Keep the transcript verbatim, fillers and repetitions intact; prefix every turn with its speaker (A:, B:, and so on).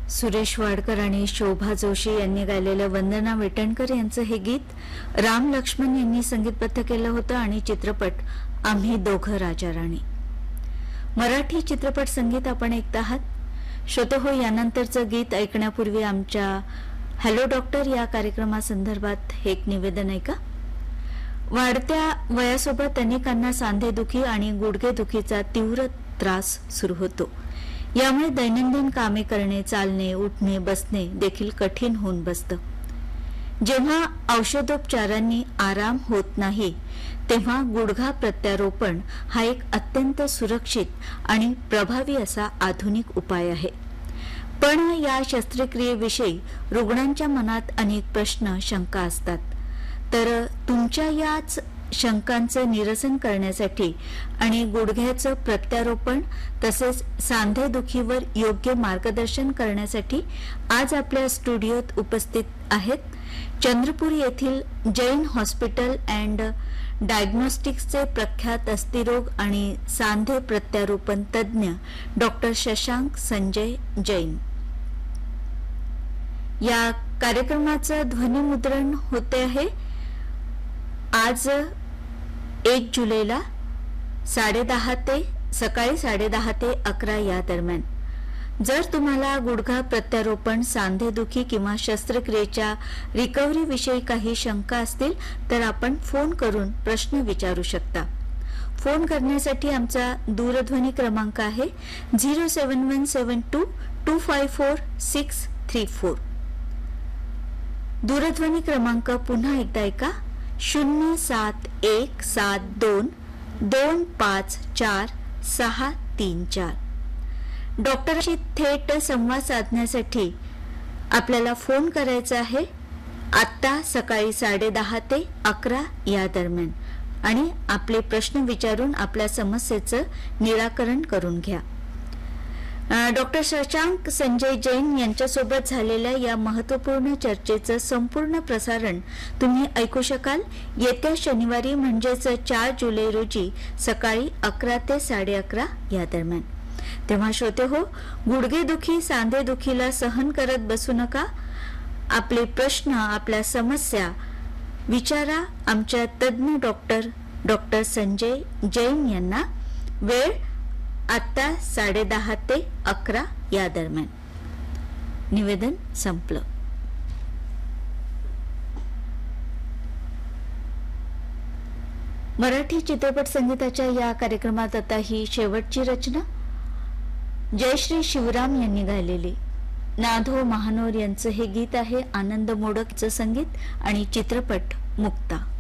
A: सुरेश वाडकर आणि शोभा जोशी यांनी गायलेलं वंदना विटणकर यांचं हे गीत राम लक्ष्मण यांनी संगीतबद्ध केलं होतं आणि चित्रपट आम्ही दोघं राजा राणी. मराठी चित्रपट संगीत आपण ऐकत आहात. श्रोतेहो, यानंतरचं गीत ऐकण्यापूर्वी आमच्या हॅलो डॉक्टर या कार्यक्रमासंदर्भात हे एक निवेदन ऐका. वाढत्या वयासोबत अनेकांना सांधेदुखी आणि गुडघेदुखीचा तीव्र त्रास सुरू होतो. यामुळे दैनंदिन कामे करणे, चालणे, उठणे, बसणे देखील कठीण होऊन बसतं. जेव्हा औषधोपचारांनी आराम होत नाही तेव्हा गुडघा प्रत्यारोपण हा एक अत्यंत सुरक्षित आणि प्रभावी असा आधुनिक उपाय आहे. पण या शस्त्रक्रियेविषयी रुग्णांच्या मनात अनेक प्रश्न, शंका असतात. तर तुमच्या याच शंकांचं निरसन करण्यासाठी आणि गुडघ्याचं प्रत्यारोपण तसेच सांधेदुखीवर योग्य मार्गदर्शन करण्यासाठी आज आपल्या स्टुडिओत उपस्थित आहेत चंद्रपूर येथील जैन हॉस्पिटल अँड डायग्नोस्टिक्सचे प्रख्यात अस्थिरोग आणि सांधे प्रत्यारोपण तज्ज्ञ डॉक्टर शशांक संजय जैन. या कार्यक्रमाचं ध्वनिमुद्रण होते आहे आज एक जुलैला साडेदहा ते सकाळी साडेदहा ते अकरा या दरम्यान. जर तुम्हाला गुडघा प्रत्यारोपण, सांधेदुखी किंवा शस्त्रक्रियेच्या रिकव्हरी विषयी काही शंका असतील तर आपण फोन करून प्रश्न विचारू शकता. फोन करण्यासाठी आमचा दूरध्वनी क्रमांक आहे zero seven one seven to to five four six three four. दूरध्वनी क्रमांक पुन्हा एकदा ऐका शून्य सात एक सात दोन दोन पाच चार सहा तीन चार. डॉक्टरशी थेट संवाद साधण्यासाठी आपल्याला फोन करायचा आहे आत्ता सकाळी साडेदहा ते अकरा या दरम्यान आणि आपले प्रश्न विचारून आपल्या समस्येचं निराकरण करून घ्या. डॉक्टर शशांक संजय जैन यांच्यासोबत झालेल्या या महत्त्वपूर्ण चर्चेचं संपूर्ण प्रसारण तुम्ही ऐकू शकाल येत्या शनिवारी म्हणजेच चार जुलै रोजी सकाळी अकरा ते साडे अकरा या दरम्यान. तेव्हा श्रोते हो, गुडघेदुखी, सांधेदुखीला सहन करत बसू नका. आपले प्रश्न, आपल्या समस्या विचारा आमच्या तज्ज्ञ डॉक्टर डॉक्टर संजय जैन यांना. वेळ आता साडेदहा ते अकरा या दरम्यान. निवेदन संपलं. मराठी चित्रपट संगीताच्या या कार्यक्रमात आता ही शेवटची रचना जयश्री शिवराम यांनी गायलेली. नाधो महानोर यांचं हे गीत आहे. आनंद मोडकचं संगीत आणि चित्रपट मुक्ता.